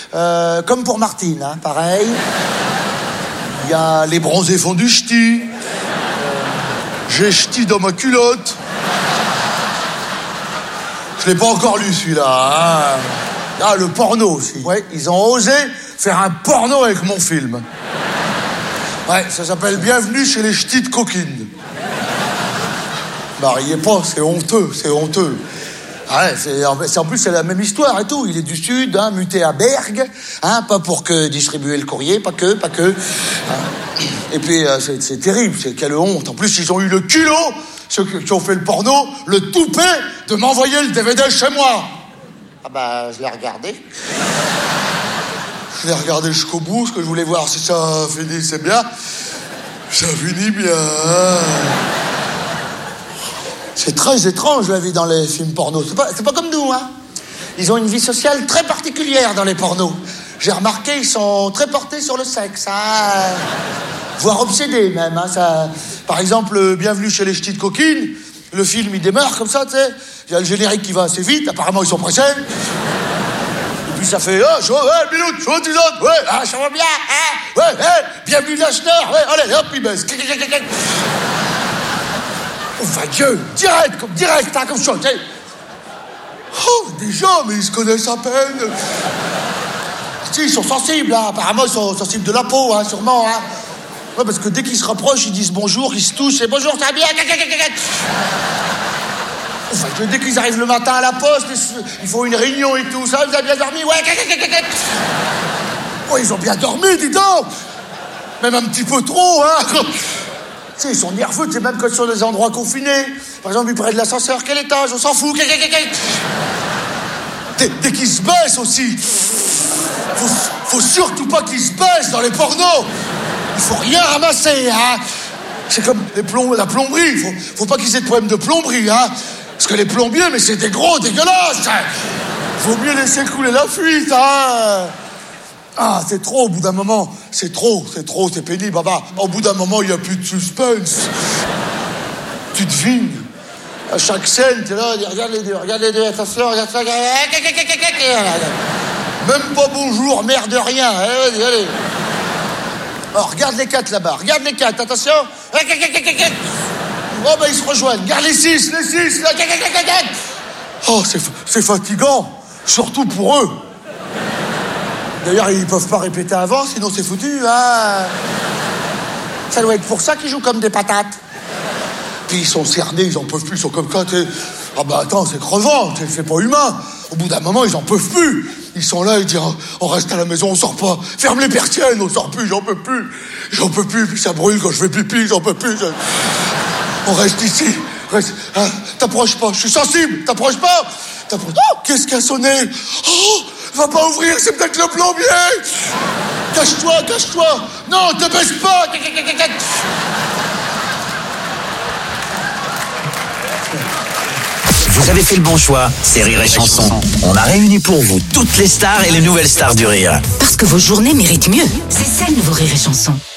Comme pour Martine, hein, pareil. Il y a Les bronzés font du ch'ti. J'ai ch'ti dans ma culotte. Je l'ai pas encore lu, celui-là. Hein. Ah, le porno aussi. Ouais, ils ont osé faire un porno avec mon film. Ouais, ça s'appelle Bienvenue chez les ch'tis de coquines. Bah, riez pas, c'est honteux, c'est honteux. Ah ouais, en plus, c'est la même histoire et tout. Il est du Sud, hein, muté à Bergue, hein, pas pour que distribuer le courrier, pas que. Hein. Et puis, c'est terrible, c'est quelle honte. En plus, ils ont eu le culot, ceux qui ont fait le porno, le toupet de m'envoyer le DVD chez moi. Ah bah, je l'ai regardé. Je l'ai regardé jusqu'au bout, parce que je voulais voir si ça finissait bien. Ça finit bien. C'est très étrange, la vie dans les films porno. C'est pas comme nous, hein. Ils ont une vie sociale très particulière dans les pornos. J'ai remarqué, ils sont très portés sur le sexe, hein. Voire obsédés, même, hein. Ça... Par exemple, Bienvenue chez les ch'tis de coquines, le film, il démarre comme ça, tu sais. Il y a le générique qui va assez vite, apparemment, ils sont pressés. Et puis ça fait, oh, chaud, ouais, minute, chaud, 10 autres, ouais, ah, ça va bien, hein, ouais, bienvenue Lacheneur, ouais, allez, hop, il baisse. Oh, va Dieu, direct, hein, comme chose, tu sais. Oh, déjà, mais ils se connaissent à peine. Si, ils sont sensibles, hein. Apparemment, ils sont sensibles de la peau, hein, sûrement, hein. Ouais, parce que dès qu'ils se rapprochent, ils disent bonjour, ils se touchent, et bonjour, ça va bien, Enfin, dès qu'ils arrivent le matin à la poste, ils font une réunion et tout ça, vous avez bien dormi, ouais, oh, ils ont bien dormi, dis donc. Même un petit peu trop, hein. Tu sais, ils sont nerveux, tu sais, même quand ils sont dans des endroits confinés. Par exemple, ils prennent de l'ascenseur, quel étage, on s'en fout, Dès qu'ils se baissent aussi. Faut surtout pas qu'ils se baissent dans les pornos. Il faut rien ramasser, hein. C'est comme la plomberie, faut pas qu'ils aient de problème de plomberie, hein. Parce que les plombiers, mais c'est des gros dégueulasses. Faut mieux laisser couler la fuite, hein. Ah, c'est trop au bout d'un moment. C'est trop, c'est pénible. Bah, au bout d'un moment, il n'y a plus de suspense. Tu devines. À chaque scène, t'es là, regarde les deux, attention, regarde ça. Même pas bonjour, merde, rien. Allez. Oh, regarde les 4 là-bas, attention. Oh, ben ils se rejoignent. Regarde les 6, là. Oh, c'est fatigant, surtout pour eux. D'ailleurs, ils peuvent pas répéter avant, sinon c'est foutu, hein. Ça doit être pour ça qu'ils jouent comme des patates. Puis ils sont cernés, ils en peuvent plus, ils sont comme ça, t'sais. Ah bah attends, c'est crevant, c'est pas humain. Au bout d'un moment, ils en peuvent plus. Ils sont là, ils disent, on reste à la maison, on sort pas. Ferme les persiennes, on sort plus, j'en peux plus. Puis ça brûle quand je fais pipi, j'en peux plus. On reste ici. Hein, t'approches pas, je suis sensible, t'approches pas. Oh, qu'est-ce qui a sonné? Oh, va pas ouvrir, c'est peut-être le plombier. Cache-toi. Non, te baisse pas. Vous avez fait le bon choix, c'est Rire et Chanson. On a réuni pour vous toutes les stars et les nouvelles stars du rire. Parce que vos journées méritent mieux. C'est ça le nouveau Rire et Chanson.